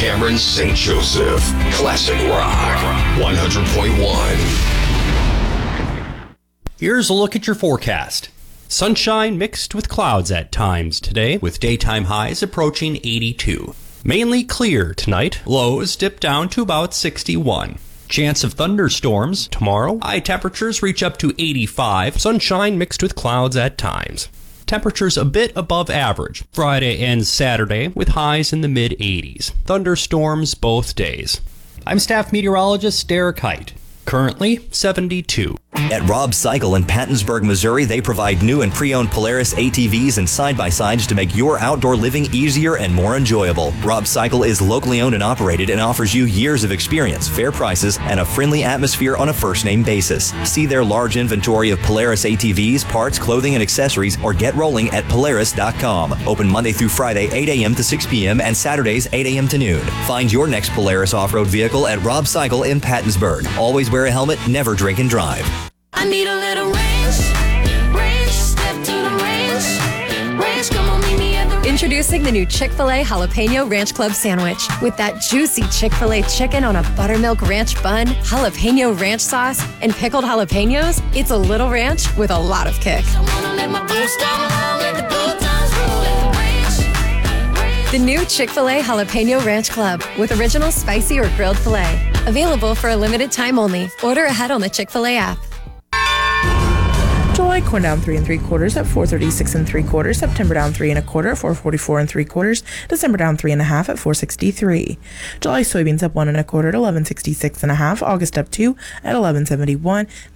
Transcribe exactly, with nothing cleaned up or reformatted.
Cameron Saint Joseph. Classic Rock one hundred point one. Here's a look at your forecast. Sunshine mixed with clouds at times today, with daytime highs approaching eighty-two. Mainly clear tonight, lows dip down to about sixty-one. Chance of thunderstorms tomorrow. High temperatures reach up to eighty-five. Sunshine mixed with clouds at times. Temperatures a bit above average Friday and Saturday, with highs in the mid eighties. Thunderstorms both days. I'm staff meteorologist Derek Height. Currently seventy-two. At Rob Cycle in Pattonsburg, Missouri, they provide new and pre-owned Polaris A T Vs and side-by-sides to make your outdoor living easier and more enjoyable. Rob Cycle is locally owned and operated and offers you years of experience, fair prices, and a friendly atmosphere on a first-name basis. See their large inventory of Polaris A T Vs, parts, clothing, and accessories, or get rolling at Polaris dot com. Open Monday through Friday, eight a.m. to six p.m., and Saturdays, eight a.m. to noon. Find your next Polaris off-road vehicle at Rob Cycle in Pattonsburg. Always wear a helmet, never drink and drive. I need a little range, range, step to the range, range, come on, meet me at the range. Introducing the new Chick-fil-A Jalapeno Ranch Club Sandwich. With that juicy Chick-fil-A chicken on a buttermilk ranch bun, jalapeno ranch sauce, and pickled jalapenos, it's a little ranch with a lot of kick. I wanna let my boots down low, let the good times roll at the range, range. The new Chick-fil-A Jalapeno Ranch Club with original spicy or grilled filet. Available for a limited time only. Order ahead on the Chick-fil-A app. July corn down three and three quarters at four thirty-six and three quarters. September down three and a quarter at four forty-four and three quarters. December down three and a half at four sixty-three. July soybeans up one and a quarter at eleven sixty-six and a half. August up two at eleven seventy-one.